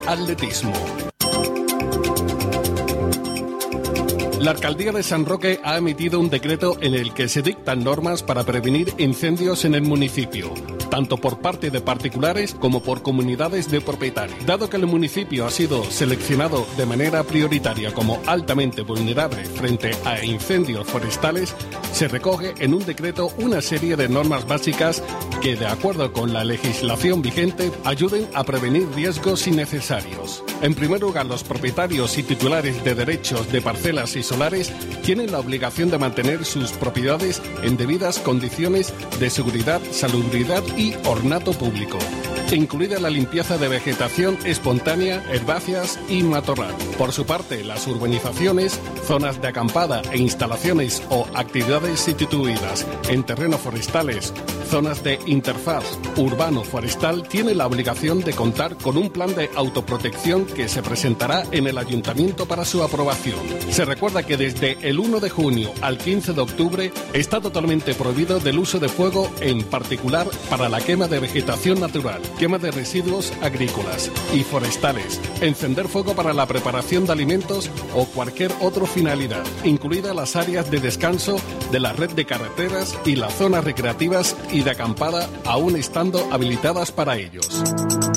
atletismo. La Alcaldía de San Roque ha emitido un decreto en el que se dictan normas para prevenir incendios en el municipio, tanto por parte de particulares como por comunidades de propietarios. Dado que el municipio ha sido seleccionado de manera prioritaria como altamente vulnerable frente a incendios forestales, se recoge en un decreto una serie de normas básicas que, de acuerdo con la legislación vigente, ayuden a prevenir riesgos innecesarios. En primer lugar, los propietarios y titulares de derechos de parcelas y solares tienen la obligación de mantener sus propiedades en debidas condiciones de seguridad, salubridad y ornato público, incluida la limpieza de vegetación espontánea, herbáceas y matorral. Por su parte, las urbanizaciones, zonas de acampada e instalaciones o actividades instituidas en terrenos forestales, zonas de interfaz urbano-forestal tienen la obligación de contar con un plan de autoprotección que se presentará en el ayuntamiento para su aprobación. Se recuerda que desde el 1 de junio al 15 de octubre está totalmente prohibido del uso de fuego, en particular para la quema de vegetación natural, quema de residuos agrícolas y forestales, encender fuego para la preparación de alimentos o cualquier otra finalidad, incluidas las áreas de descanso de la red de carreteras y las zonas recreativas y de acampada, aún estando habilitadas para ellos.